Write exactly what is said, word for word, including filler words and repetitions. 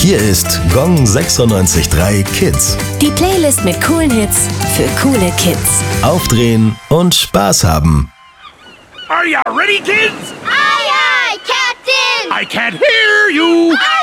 Hier ist Gong sechsundneunzig Komma drei Kids. Die Playlist mit coolen Hits für coole Kids. Aufdrehen und Spaß haben. Are ya ready, kids? Aye, aye, Captain! I can't hear you. Aye,